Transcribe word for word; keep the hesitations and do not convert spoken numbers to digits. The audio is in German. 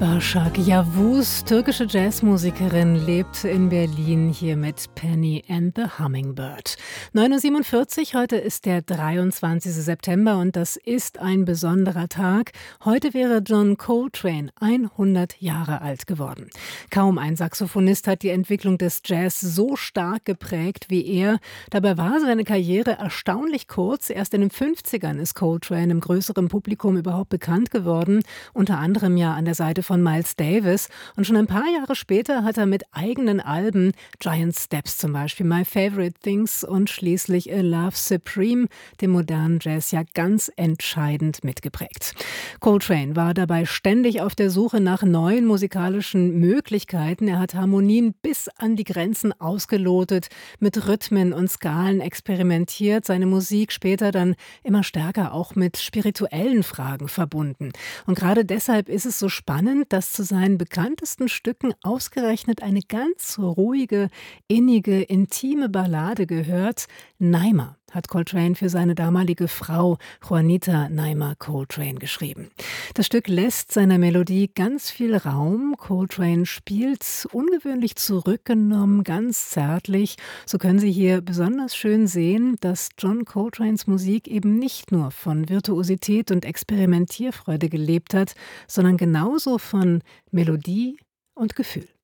Başak Yavuz, türkische Jazzmusikerin, lebt in Berlin hier mit Penny and the Hummingbird. neun Uhr siebenundvierzig, heute ist der dreiundzwanzigste September und das ist ein besonderer Tag. Heute wäre John Coltrane hundert Jahre alt geworden. Kaum ein Saxophonist hat die Entwicklung des Jazz so stark geprägt wie er. Dabei war seine Karriere erstaunlich kurz. Erst in den fünfzigern ist Coltrane im größeren Publikum überhaupt bekannt geworden, unter anderem ja an der Seite von von Miles Davis. Und schon ein paar Jahre später hat er mit eigenen Alben, Giant Steps zum Beispiel, My Favorite Things und schließlich A Love Supreme, den modernen Jazz ja ganz entscheidend mitgeprägt. Coltrane war dabei ständig auf der Suche nach neuen musikalischen Möglichkeiten. Er hat Harmonien bis an die Grenzen ausgelotet, mit Rhythmen und Skalen experimentiert, seine Musik später dann immer stärker auch mit spirituellen Fragen verbunden. Und gerade deshalb ist es so spannend, dass zu seinen bekanntesten Stücken ausgerechnet eine ganz ruhige, innige, intime Ballade gehört. Naima hat Coltrane für seine damalige Frau Juanita Naima Coltrane geschrieben. Das Stück lässt seiner Melodie ganz viel Raum. Coltrane spielt ungewöhnlich zurückgenommen, ganz zärtlich. So können Sie hier besonders schön sehen, dass John Coltranes Musik eben nicht nur von Virtuosität und Experimentierfreude gelebt hat, sondern genauso von Melodie und Gefühl.